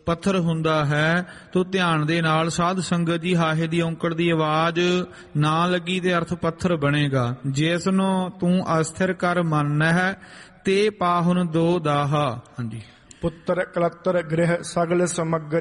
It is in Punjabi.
ਪੱਥਰ ਹੁੰਦਾ ਹੈ। ਤੋ ਧਿਆਨ ਦੇ ਨਾਲ ਸਾਧ ਸੰਗਤ ਜੀ, ਹਾਹੇ ਦੀ ਔਂਕੜ ਦੀ ਆਵਾਜ਼ ਨਾ ਲੱਗੀ ਤੇ ਅਰਥ ਪੱਥਰ ਬਣੇਗਾ। ਜਿਸ ਨੂੰ ਤੂੰ ਅਸਥਿਰ ਕਰ ਮਨ ਹੈ ਤੇ ਪਾਹੁਨ ਦੋ ਦਾਹਾ। ਹਾਂਜੀ। ਪੁੱਤਰ ਕਲਤਰ ਗ੍ਰਹਿ ਸਗਲ ਸਮੱਗਰ